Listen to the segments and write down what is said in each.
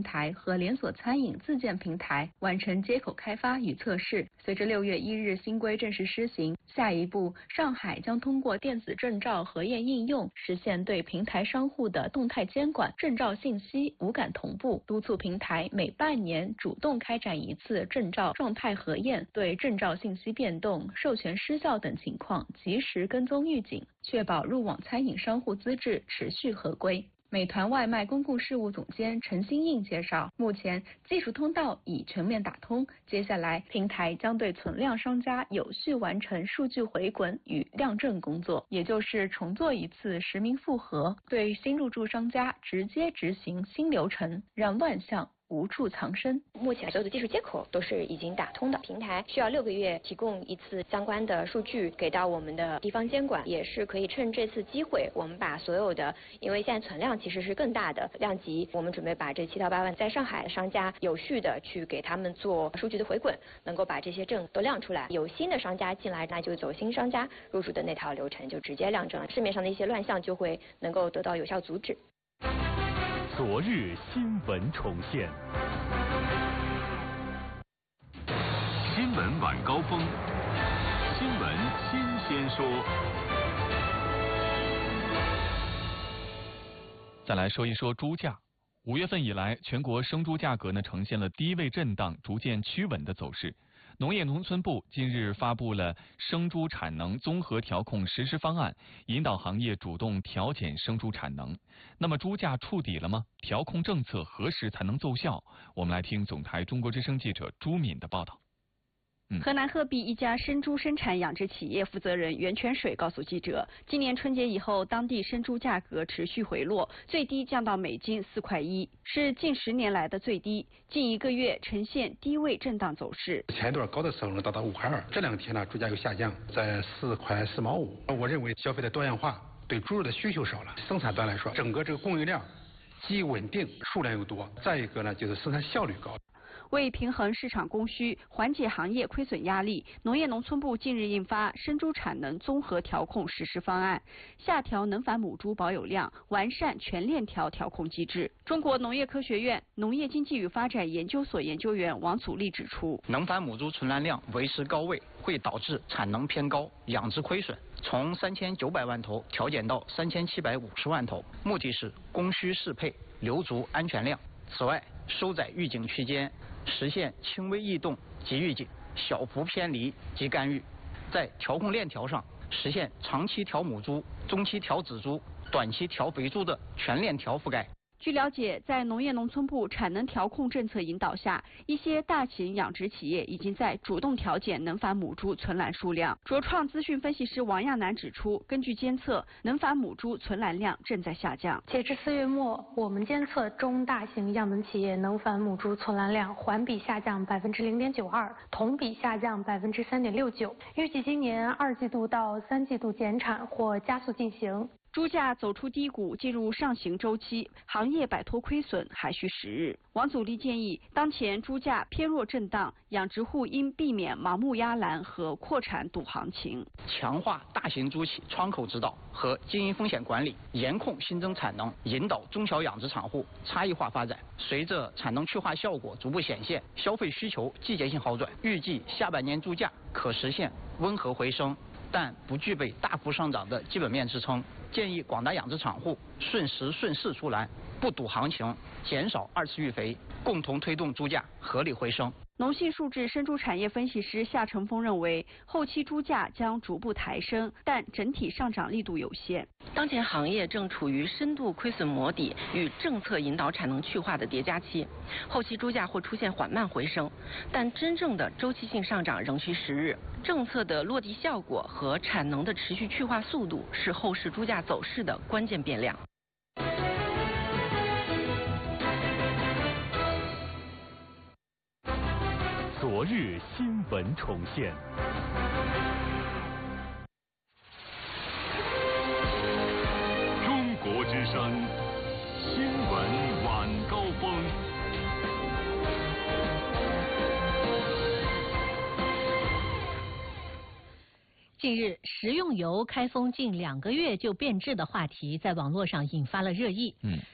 平台和连锁餐饮自建平台完成接口开发与测试。随着6月1日新规正式施行，下一步上海将通过电子证照核验应用，实现对平台商户的动态监管，证照信息无感同步，督促平台每半年主动开展一次证照状态核验，对证照信息变动、授权失效等情况及时跟踪预警，确保入网餐饮商户资质持续合规。美团外卖公共事务总监陈新印介绍，目前技术通道已全面打通，接下来平台将对存量商家有序完成数据回滚与量证工作，也就是重做一次实名复核，对新入驻商家直接执行新流程，让乱象无处藏身。 目前所有的技术接口都是已经打通的，平台需要6个月提供一次相关的数据给到我们的地方监管，也是可以趁这次机会，我们把所有的，因为现在存量其实是更大的量级，我们准备把这7到8万在上海商家有序的去给他们做数据的回滚，能够把这些证都亮出来。有新的商家进来，那就走新商家入驻的那套流程，就直接亮证，市面上的一些乱象就会能够得到有效阻止。 昨日新闻重现，新闻晚高峰，新闻新鲜说。 再来说一说猪价。5月份以来，全国生猪价格呈现了低位震荡、逐渐趋稳的走势。农业农村部近日发布了生猪产能综合调控实施方案，引导行业主动调减生猪产能。那么猪价触底了吗？调控政策何时才能奏效？我们来听总台中国之声记者朱敏的报道。 河南鹤壁一家生猪生产养殖企业负责人袁泉水告诉记者，今年春节以后，当地生猪价格持续回落，最低降到每斤4.1块，是近10年来的最低。近1个月呈现低位震荡走势。 前一段高的时候达到5.2块，这2天猪价又下降，在4块4毛5。我认为消费的多样化，对猪肉的需求少了。生产端来说，整个这个供应量既稳定，数量又多。再一个呢，就是生产效率高。 为平衡市场供需，缓解行业亏损压力，农业农村部近日印发生猪产能综合调控实施方案，下调能繁母猪保有量，完善全链条调控机制。中国农业科学院农业经济与发展研究所研究员王祖立指出， 能繁母猪存栏量维持高位，会导致产能偏高，养殖亏损，从3900万头调减到3750万头，目的是供需适配，留足安全量。此外，收窄预警区间，实现轻微异动即预警，小幅偏离即干预。在调控链条上，实现长期调母猪、中期调仔猪、短期调肥猪的全链条覆盖。 据了解，在农业农村部产能调控政策引导下，一些大型养殖企业已经在主动调减能繁母猪存栏数量。卓创资讯分析师王亚楠指出，根据监测，能繁母猪存栏量正在下降。 截至4月末，我们监测中大型样本企业能繁母猪存栏量环比下降0.92%，同比下降3.69%。预计今年2季度到3季度减产或加速进行。 猪价走出低谷，进入上行周期，行业摆脱亏损还需时日。王祖立建议，当前猪价偏弱震荡，养殖户应避免盲目压栏和扩产赌行情， 强化大型猪企窗口指导和经营风险管理，严控新增产能，引导中小养殖场户差异化发展。随着产能去化效果逐步显现，消费需求季节性好转，预计下半年猪价可实现温和回升，但不具备大幅上涨的基本面支撑。建议广大养殖场户顺时顺势出栏，不赌行情，减少2次育肥，共同推动猪价合理回升。 农信数字生猪产业分析师夏成峰认为，后期猪价将逐步抬升，但整体上涨力度有限。 当前行业正处于深度亏损磨底与政策引导产能去化的叠加期，后期猪价会出现缓慢回升，但真正的周期性上涨仍需时日。政策的落地效果和产能的持续去化速度是后市猪价走势的关键变量。 昨日新闻重现，中国之声新闻晚高峰。 近日，食用油开封近2个月就变质的话题在网络上引发了热议。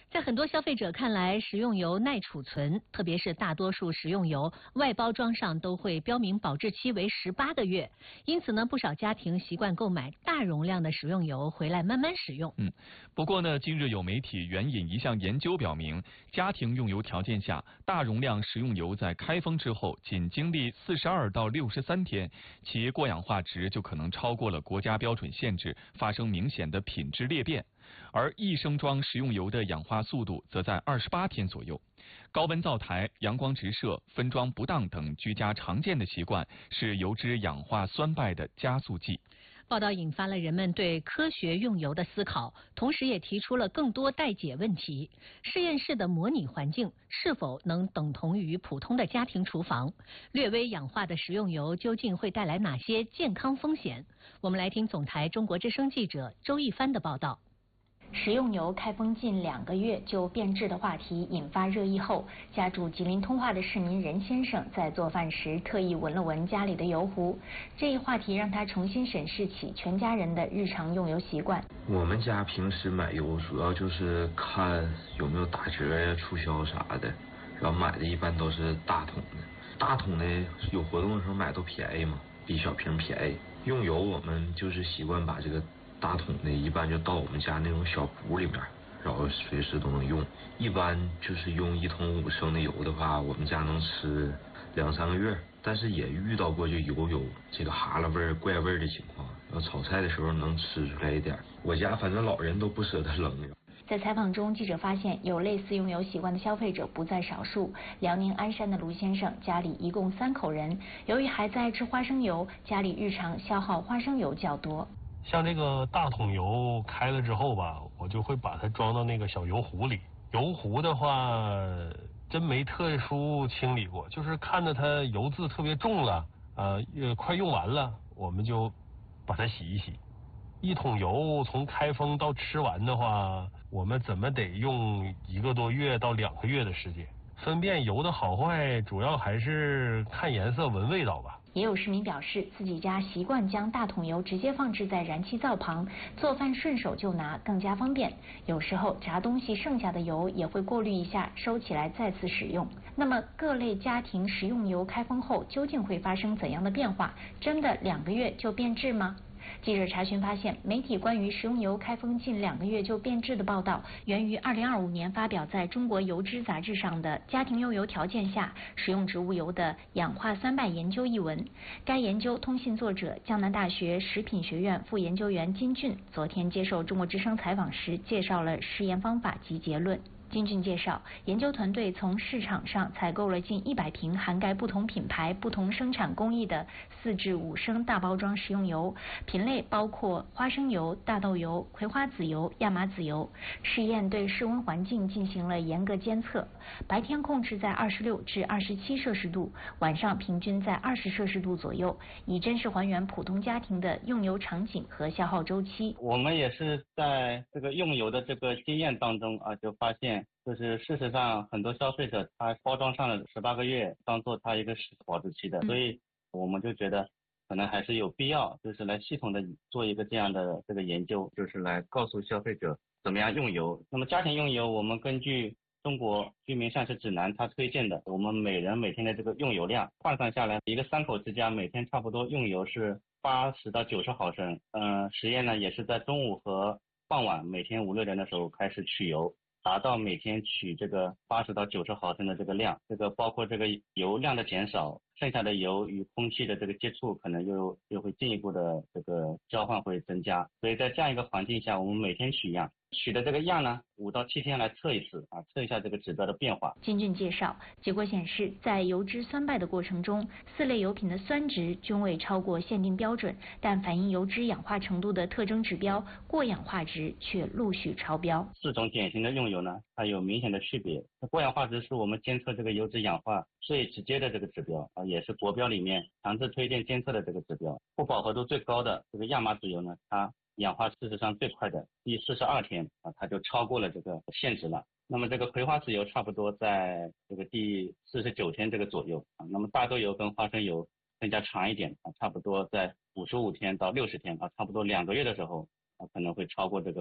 在很多消费者看来，食用油耐储存，特别是大多数食用油外包装上都会标明保质期为18个月，因此呢，不少家庭习惯购买大容量的食用油回来慢慢使用。 不过呢，近日有媒体援引一项研究表明，家庭用油条件下，大容量食用油在开封之后，仅经历42到63天，其过氧化值就可能超过了国家标准限制，发生明显的品质裂变。而1升装食用油的氧化速度则在28天左右。高温灶台、阳光直射、分装不当等居家常见的习惯，是油脂氧化酸败的加速剂。 报道引发了人们对科学用油的思考，同时也提出了更多待解问题。实验室的模拟环境是否能等同于普通的家庭厨房？略微氧化的食用油究竟会带来哪些健康风险？我们来听总台中国之声记者周一帆的报道。 食用油开封近2个月就变质的话题引发热议后，家住吉林通化的市民任先生在做饭时特意闻了闻家里的油壶，这一话题让他重新审视起全家人的日常用油习惯。 我们家平时买油主要就是看有没有打折呀、促销啥的，然后买的一般都是大桶的。大桶的有活动的时候买都便宜嘛，比小瓶便宜。用油我们就是习惯把这个大桶的一般就倒我们家那种小壶里边，然后随时都能用。一般就是用1桶5升的油的话，我们家能吃2、3个月。但是也遇到过就油有这个哈喇味儿、怪味儿的情况，要炒菜的时候能吃出来一点。我家反正老人都不舍得扔。 在采访中，记者发现有类似用油习惯的消费者不在少数。辽宁鞍山的卢先生家里一共3口人，由于孩子爱吃花生油，家里日常消耗花生油较多。 像这个大桶油开了之后吧，我就会把它装到那个小油壶里。油壶的话，真没特殊清理过，就是看着它油渍特别重了，快用完了，我们就把它洗一洗。1桶油从开封到吃完的话，我们怎么得用1个多月到2个月的时间。分辨油的好坏，主要还是看颜色、闻味道吧。 也有市民表示，自己家习惯将大桶油直接放置在燃气灶旁，做饭顺手就拿，更加方便。有时候炸东西剩下的油也会过滤一下，收起来再次使用。那么各类家庭食用油开封后究竟会发生怎样的变化？真的2个月就变质吗？记者查询发现，媒体关于食用油开封近2个月就变质的报道，源于2025年发表在中国油脂杂志上的《家庭用油条件下食用植物油的氧化酸败研究》一文。该研究通信作者江南大学食品学院副研究员金俊昨天接受中国之声采访时，介绍了实验方法及结论。金俊介绍，研究团队从市场上采购了近100瓶涵盖不同品牌、不同生产工艺的4至5升大包装食用油，品类包括花生油、大豆油、葵花籽油、亚麻籽油。试验对室温环境进行了严格监测，白天控制在26至27摄氏度，晚上平均在20摄氏度左右，以真实还原普通家庭的用油场景和消耗周期。 我们也是在这个用油的这个经验当中就发现，就是事实上很多消费者他包装上了18个月当做他一个保质期的，所以我们就觉得可能还是有必要就是来系统的做一个这样的这个研究，就是来告诉消费者怎么样用油。那么家庭用油，我们根据中国居民膳食指南它推荐的我们每人每天的这个用油量换算下来，一个3口之家每天差不多用油是80到90毫升。实验呢也是在中午和傍晚每天5、6点的时候开始取油，达到每天取这个80到90毫升的这个量。这个包括这个油量的减少，剩下的油与空气的这个接触可能又会进一步的这个交换会增加。所以在这样一个环境下，我们每天取样，取的这个样呢5到7天来测一次测一下这个指标的变化。 金俊介绍，结果显示，在油脂酸败的过程中，4类油品的酸值均未超过限定标准，但反映油脂氧化程度的特征指标过氧化值却陆续超标。 4种典型的用油呢，它有明显的区别。过氧化值是我们监测这个油脂氧化最直接的这个指标也是国标里面强制推荐监测的这个指标。不饱和度最高的这个亚麻籽油呢，它氧化事实上最快的第42天它就超过了这个限值了。那么这个葵花籽油差不多在这个第49天这个左右那么大豆油跟花生油更加长一点差不多在55天到60天差不多2个月的时候可能会超过这个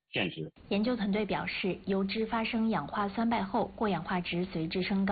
限值。 研究团队表示，油脂发生氧化酸败后，过氧化值随之升高。